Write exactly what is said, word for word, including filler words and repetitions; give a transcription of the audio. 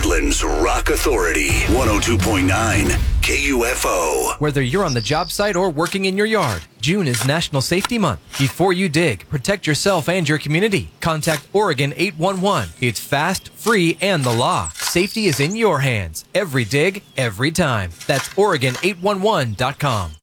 Portland's Rock Authority, one oh two point nine K U F O. Whether you're on the job site or working in your yard, June is National Safety Month. Before you dig, protect yourself and your community. Contact Oregon eight one one. It's fast, free, and the law. Safety is in your hands. Every dig, every time. That's Oregon eight one one dot com.